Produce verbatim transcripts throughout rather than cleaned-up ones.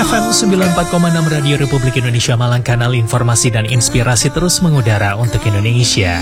F M sembilan puluh empat koma enam Radio Republik Indonesia Malang, kanal informasi dan inspirasi terus mengudara untuk Indonesia.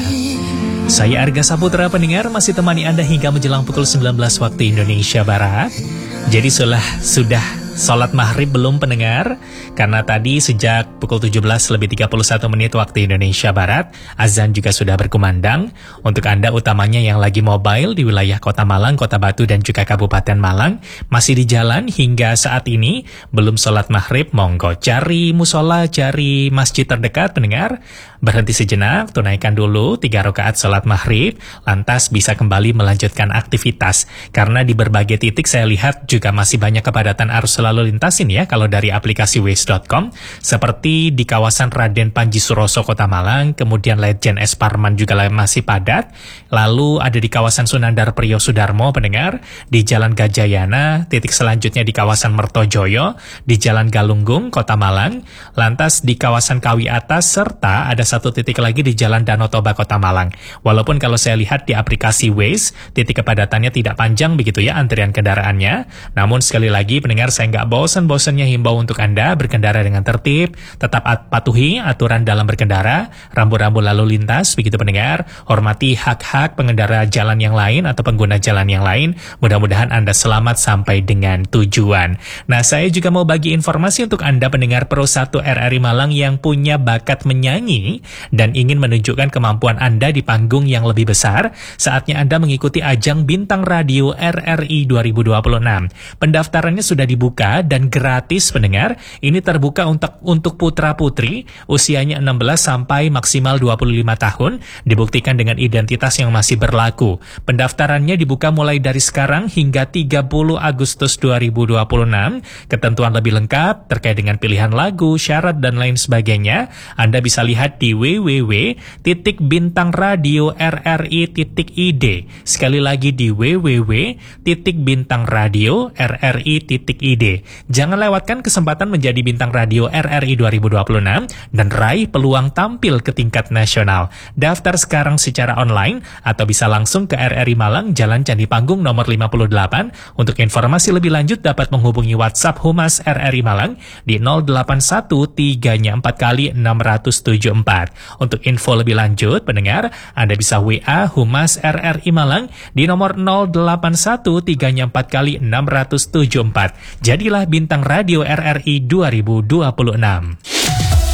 Saya Arga Saputra, pendengar, masih temani Anda hingga menjelang pukul sembilan belas waktu Indonesia Barat. Jadi sudah sudah sholat maghrib belum, pendengar? Karena tadi sejak pukul tujuh belas lebih tiga puluh satu menit waktu Indonesia Barat, azan juga sudah berkumandang. Untuk Anda utamanya yang lagi mobile di wilayah Kota Malang, Kota Batu, dan juga Kabupaten Malang, masih di jalan hingga saat ini, belum sholat maghrib, monggo cari musola, cari masjid terdekat, pendengar. Berhenti sejenak, tunaikan dulu tiga rakaat sholat maghrib, lantas bisa kembali melanjutkan aktivitas. Karena di berbagai titik saya lihat juga masih banyak kepadatan arus lalu lintas ini ya, kalau dari aplikasi waze dot com, seperti di kawasan Raden Panji Suroso Kota Malang, kemudian Lejen S. Parman juga masih padat, lalu ada di kawasan Sunandar Priyo Sudarmo, pendengar, di Jalan Gajayana, titik selanjutnya di kawasan Mertojoyo, di Jalan Galunggung Kota Malang, lantas di kawasan Kawi Atas, serta ada satu titik lagi di Jalan Danau Toba Kota Malang. Walaupun kalau saya lihat di aplikasi Waze, titik kepadatannya tidak panjang begitu ya antrian kendaraannya, namun sekali lagi pendengar, saya nggak bosan-bosannya himbau untuk Anda berkendara dengan tertib, tetap patuhi aturan dalam berkendara, rambu-rambu lalu lintas, begitu pendengar, hormati hak-hak pengendara jalan yang lain atau pengguna jalan yang lain, mudah-mudahan Anda selamat sampai dengan tujuan. Nah, saya juga mau bagi informasi untuk Anda pendengar Pro satu R R I Malang yang punya bakat menyanyi dan ingin menunjukkan kemampuan Anda di panggung yang lebih besar, saatnya Anda mengikuti ajang Bintang Radio R R I dua ribu dua puluh enam. Pendaftarannya sudah dibuka dan gratis, pendengar. Ini terbuka untuk untuk putra-putri usianya enam belas sampai maksimal dua puluh lima tahun, dibuktikan dengan identitas yang masih berlaku. Pendaftarannya dibuka mulai dari sekarang hingga tiga puluh Agustus dua ribu dua puluh enam. Ketentuan lebih lengkap terkait dengan pilihan lagu, syarat dan lain sebagainya Anda bisa lihat di w w w titik bintang radio r r i titik i d. Sekali lagi di w w w titik bintang radio r r i titik i d. Jangan lewatkan kesempatan menjadi bintang radio R R I dua ribu dua puluh enam dan raih peluang tampil ke tingkat nasional. Daftar sekarang secara online atau bisa langsung ke R R I Malang, Jalan Candi Panggung nomor lima puluh delapan. Untuk informasi lebih lanjut dapat menghubungi WhatsApp Humas R R I Malang di nol delapan satu tiga empat kali enam tujuh empat. Untuk info lebih lanjut, pendengar, Anda bisa W A Humas R R I Malang di nomor nol delapan satu tiga empat kali enam tujuh empat. Jadilah bintang radio R R I dua ribu dua puluh enam.